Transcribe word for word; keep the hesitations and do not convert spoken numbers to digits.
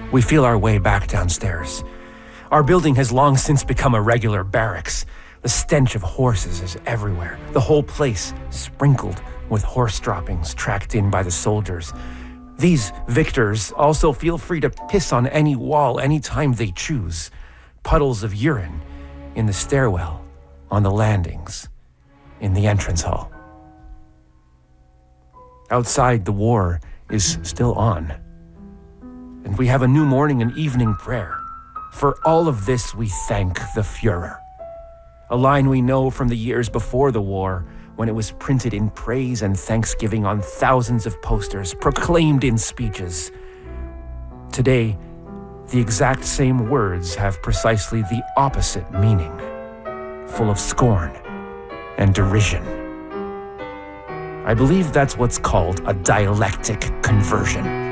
We feel our way back downstairs. Our building has long since become a regular barracks. The stench of horses is everywhere, the whole place sprinkled with horse droppings tracked in by the soldiers. These victors also feel free to piss on any wall anytime they choose. Puddles of urine in the stairwell, on the landings, in the entrance hall. Outside, the war is still on. And we have a new morning and evening prayer. For all of this, we thank the Führer. A line we know from the years before the war, when it was printed in praise and thanksgiving on thousands of posters, proclaimed in speeches. Today, the exact same words have precisely the opposite meaning, full of scorn and derision. I believe that's what's called a dialectic conversion.